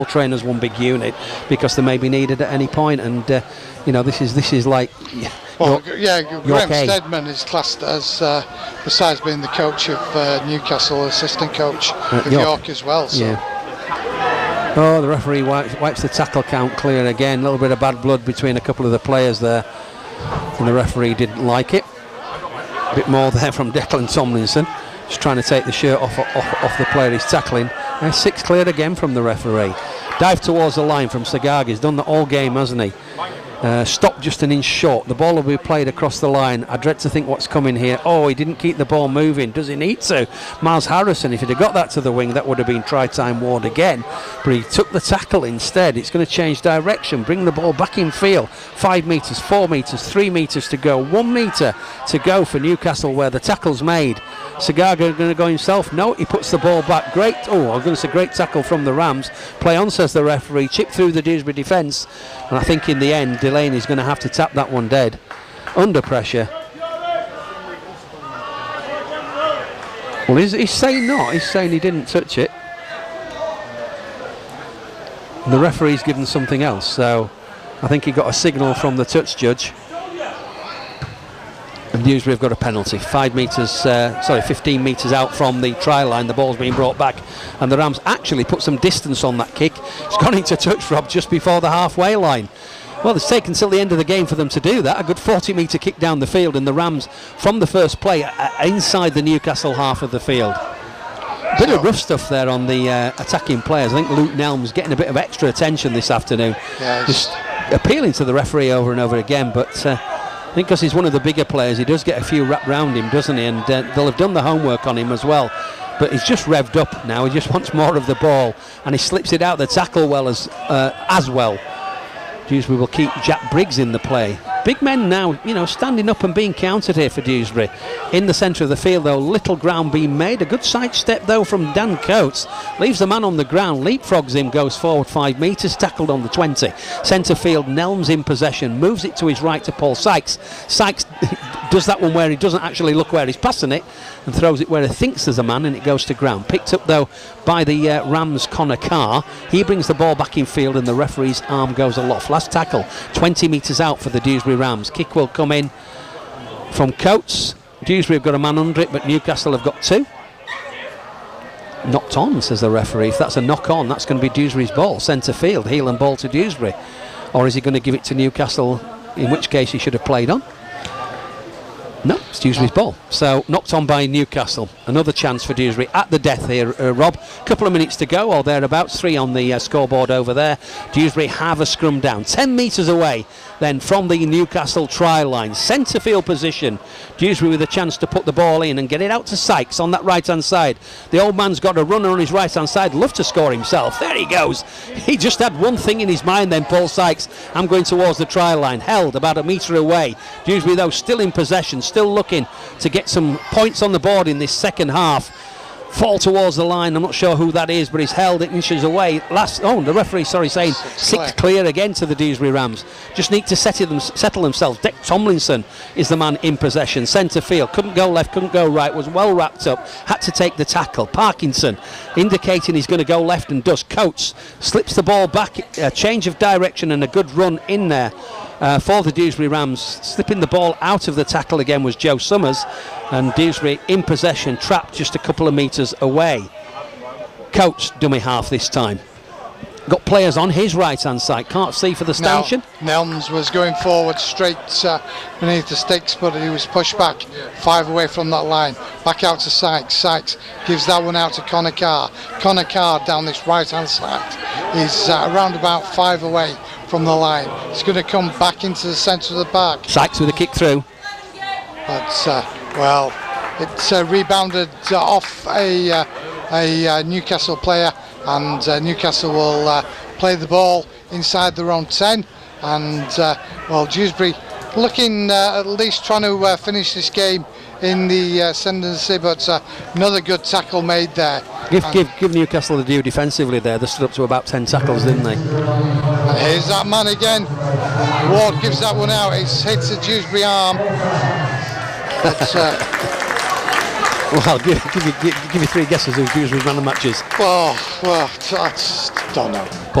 train as one big unit because they may be needed at any point, and you know, this is like Graham Steadman is classed as besides being the coach of Newcastle, assistant coach of York as well, so. Oh, the referee wipes the tackle count clear again. A little bit of bad blood between a couple of the players there, and the referee didn't like it. A bit more there from Declan Tomlinson, just trying to take the shirt off the player he's tackling. 6 cleared again from the referee. Dive towards the line from Sagagi. He's done that all game, hasn't he? Stopped just an inch short. The ball will be played across the line. I dread to think what's coming here. Oh, he didn't keep the ball moving. Does he need to? Miles Harrison, if he'd have got that to the wing, that would have been try-time Ward again. But he took the tackle instead. It's going to change direction, bring the ball back in field. 5 metres, 4 metres, 3 metres to go. 1 metre to go for Newcastle where the tackle's made. Sagaga going to go himself? No, he puts the ball back. Great, I was going to say great tackle from the Rams. Play on, says the referee. Chip through the Dewsbury defence. And I think in the end, Delaney's going to have to tap that one dead. Under pressure. Well, he's saying not. He's saying he didn't touch it. And the referee's given something else. So I think he got a signal from the touch judge. And Dewsbury have got a penalty. 15 metres out from the try line. The ball's being brought back, and the Rams actually put some distance on that kick. It's gone into touch, Rob, just before the halfway line. Well, it's taken till the end of the game for them to do that. A good 40-metre kick down the field, and the Rams, from the first play, inside the Newcastle half of the field. Bit of rough stuff there on the attacking players. I think Luke Nelms getting a bit of extra attention this afternoon. Yes. Just appealing to the referee over and over again, but I think because he's one of the bigger players, he does get a few wrapped round him, doesn't he? And they'll have done the homework on him as well. But he's just revved up now. He just wants more of the ball, and he slips it out the tackle well as well. Dewsbury will keep Jack Briggs in the play. Big men now, you know, standing up and being counted here for Dewsbury. In the centre of the field, though, little ground being made. A good side step, though, from Dan Coates. Leaves the man on the ground, leapfrogs him, goes forward 5 metres, tackled on the 20. Centre field, Nelms in possession, moves it to his right to Paul Sykes. Sykes does that one where he doesn't actually look where he's passing it, and throws it where he thinks there's a man, and it goes to ground. Picked up, though, by the Rams' Connor Carr. He brings the ball back in field, and the referee's arm goes aloft. Last tackle, 20 metres out for the Dewsbury Rams. Kick will come in from Coates. Dewsbury have got a man under it, but Newcastle have got 2. Knocked on, says the referee. If that's a knock on, that's going to be Dewsbury's ball. Centre field, heel and ball to Dewsbury. Or is he going to give it to Newcastle, in which case he should have played on? No, it's Dewsbury's ball. So knocked on by Newcastle. Another chance for Dewsbury at the death here, Rob. Couple of minutes to go, or thereabouts. 3 on the scoreboard over there. Dewsbury have a scrum down. 10 metres away then from the Newcastle try line. Centre field position. Dewsbury with a chance to put the ball in and get it out to Sykes on that right hand side. The old man's got a runner on his right hand side. Love to score himself. There he goes. He just had one thing in his mind then, Paul Sykes. I'm going towards the try line. Held about a metre away. Dewsbury, though, still in possession. Still looking to get some points on the board in this second half. Fall towards the line. I'm not sure who that is, but he's held it inches away. The referee, saying 6 clear again to the Dewsbury Rams. Just need to settle themselves. Dick Tomlinson is the man in possession. Centre field, couldn't go left, couldn't go right, was well wrapped up, had to take the tackle. Parkinson indicating he's going to go left and does. Coates slips the ball back, a change of direction and a good run in there for the Dewsbury Rams. Slipping the ball out of the tackle again was Joe Summers, and Dewsbury in possession, trapped just a couple of metres away. Coates dummy half this time. Got players on his right hand side, can't see for the stanchion. Nelms was going forward straight beneath the sticks, but he was pushed back 5 away from that line. Back out to Sykes. Sykes gives that one out to Connor Carr. Connor Carr down this right hand side is around about 5 away from the line. He's going to come back into the centre of the park. Sykes with a kick through. But it's rebounded off a Newcastle player, and Newcastle will play the ball inside their own 10. And Dewsbury looking at least trying to finish this game in the ascendancy, but another good tackle made there. Give Newcastle the due defensively there. They stood up to about 10 tackles, didn't they? And here's that man again. Ward gives that one out. It hits the Dewsbury arm. But Well, give you 3 guesses who Dewsbury's man of the match is. Well, I just don't know.